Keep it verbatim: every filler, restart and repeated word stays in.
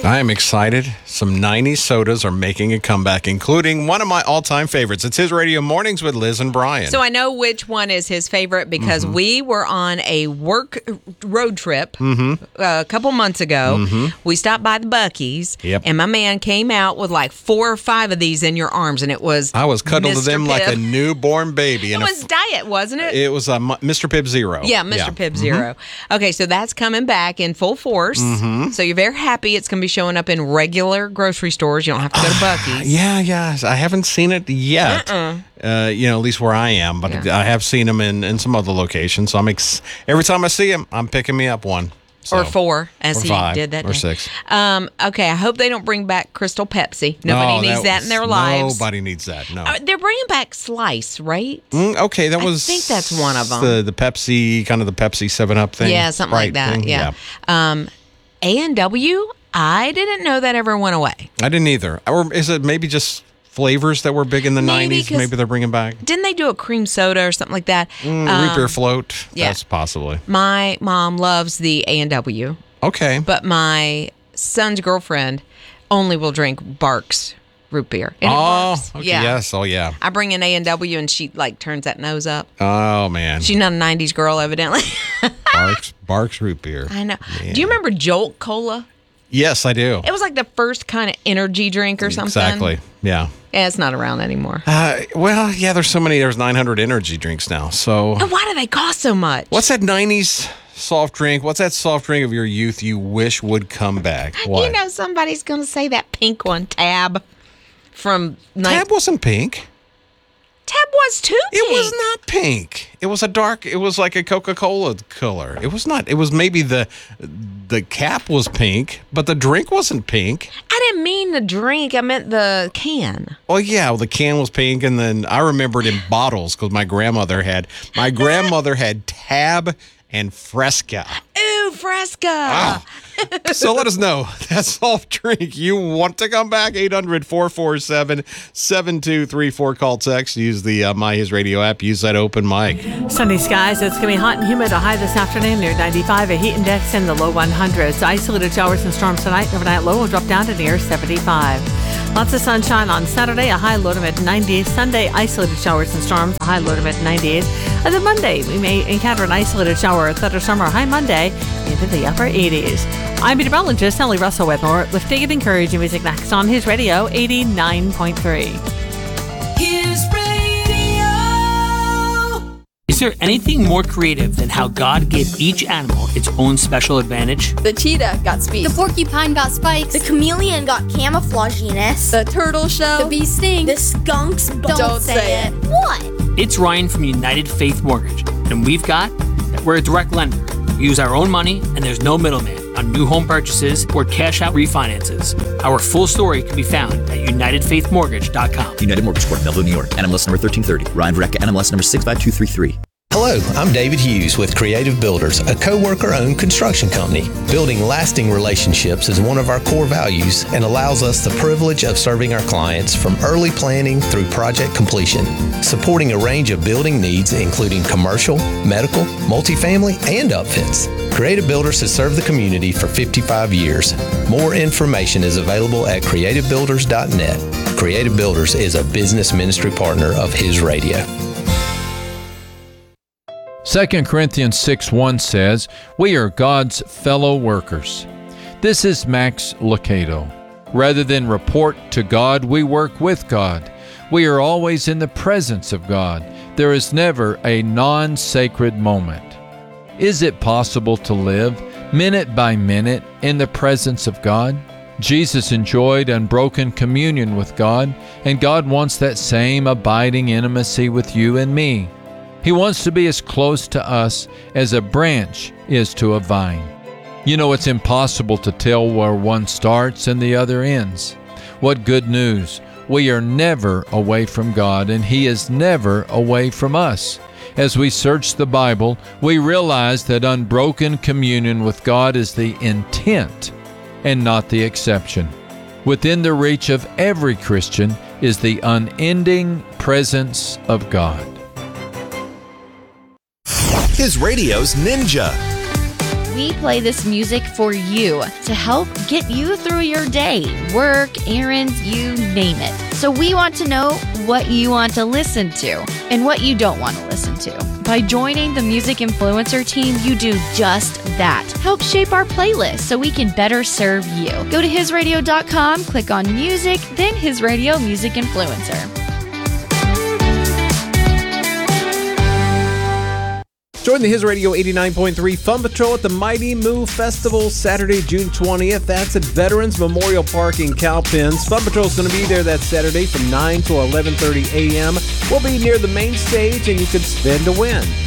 I am excited. Some nineties sodas are making a comeback, including one of my all-time favorites. It's His Radio Mornings with Liz and Brian. So I know which one is his favorite because mm-hmm. we were on a work road trip mm-hmm. a couple months ago. Mm-hmm. We stopped by the Buc-ee's, yep. and my man came out with like four or five of these in your arms, and it was I was cuddled Mister to them Pibb. like a newborn baby. It was f- diet, wasn't it? It was a Mister Pibb Zero. Yeah, Mister Yeah. Pibb Zero. Mm-hmm. Okay, so that's coming back in full force. Mm-hmm. So you're very happy it's going to be showing up in regular grocery stores. You don't have to go to Buc-ee's. Yeah, yeah. I haven't seen it yet. Uh-uh. Uh, you know, at least where I am, but yeah. I have seen them in, in some other locations. So I'm ex- every time I see them, I'm picking me up one. So. Or four, as or he five, did that or day. six. Um, okay, I hope they don't bring back Crystal Pepsi. Nobody no, needs that, that was, in their lives. Nobody needs that, no. Uh, they're bringing back Slice, right? Mm, okay, that was... I think that's one of them. The, the Pepsi, kind of the Pepsi seven up thing. Yeah, something right like that, thing. yeah. yeah. Um, A and W, I didn't know that ever went away. I didn't either. Or is it maybe just flavors that were big in the maybe, nineties? Maybe they're bringing back. Didn't they do a cream soda or something like that? Mm, um, root beer float. Yeah. That's possibly. My mom loves the A and W. Okay. But my son's girlfriend only will drink Barks root beer. And oh, it works. okay, yeah. yes. Oh, yeah. I bring in A and W and she like turns that nose up. Oh, man. She's not a nineties girl, evidently. Barks, Barks root beer. I know. Man. Do you remember Jolt Cola? Yes, I do. It was like the first kind of energy drink or something. Exactly. Yeah. Yeah, it's not around anymore. Uh, well, yeah, there's so many. There's nine hundred energy drinks now. So. And why do they cost so much? What's that nineties soft drink? What's that soft drink of your youth you wish would come back? What? You know, somebody's going to say that pink one, Tab. From Tab ni- wasn't pink. Tab was too pink. It was not pink. It was a dark, it was like a Coca-Cola color. It was not, it was maybe the the cap was pink, but the drink wasn't pink. I didn't mean the drink. I meant the can. Oh, yeah. Well, the can was pink, and then I remember it in bottles because my grandmother had, my grandmother had Tab and Fresca. Ooh, Fresca. Wow. So let us know that soft drink you want to come back. eight hundred, four four seven, seven two three four. Call, text. Use the uh, My His Radio app. Use that open mic. Sunny skies. It's going to be hot and humid. A high this afternoon near ninety-five. A heat index in the low one hundreds. Isolated showers and storms tonight. Overnight low will drop down to near seventy-five. Lots of sunshine on Saturday. A high low to mid nineties. Sunday, isolated showers and storms. A high low to mid ninety-eight. And then Monday, we may encounter an isolated shower or thunderstorm or high Monday into the upper eighties. I'm meteorologist Ellie Russell with more lifting and encouraging music next on His Radio eighty-nine point three. His Radio. Is there anything more creative than how God gave each animal its own special advantage? The cheetah got speed. The porcupine got spikes. The chameleon got camouflaginess. The turtle shell. The bee sting. The skunks don't, don't say, say it. it. What? It's Ryan from United Faith Mortgage, and we've got that we're a direct lender. We use our own money, and there's no middleman on new home purchases or cash out refinances. Our full story can be found at united faith mortgage dot com. United Mortgage Corp, Melville, New York. N M L S number thirteen thirty. Ryan Verrecka, N M L S number six five two three three. Hello, I'm David Hughes with Creative Builders, a co-worker-owned construction company. Building lasting relationships is one of our core values and allows us the privilege of serving our clients from early planning through project completion, supporting a range of building needs including commercial, medical, multifamily, and upfits. Creative Builders has served the community for fifty-five years. More information is available at creative builders dot net. Creative Builders is a business ministry partner of His Radio. Second Corinthians six one says, "We are God's fellow workers." This is Max Lucado. Rather than report to God, we work with God. We are always in the presence of God. There is never a non-sacred moment. Is it possible to live minute by minute in the presence of God? Jesus enjoyed unbroken communion with God, and God wants that same abiding intimacy with you and me. He wants to be as close to us as a branch is to a vine. You know, it's impossible to tell where one starts and the other ends. What good news! We are never away from God, and He is never away from us. As we search the Bible, we realize that unbroken communion with God is the intent and not the exception. Within the reach of every Christian is the unending presence of God. His Radio's Ninja. we play this music for you to help get you through your day, work, errands, you name it. So we want to know what you want to listen to and what you don't want to listen to. By joining the Music Influencer team, you do just that. Help shape our playlist so we can better serve you. Go to his radio dot com, click on music, then His Radio Music Influencer. Join the His Radio eighty-nine point three Fun Patrol at the Mighty Moo Festival Saturday, June twentieth. That's at Veterans Memorial Park in Cowpens. Fun Patrol is going to be there that Saturday from nine to eleven thirty a.m. We'll be near the main stage and you can spin to win.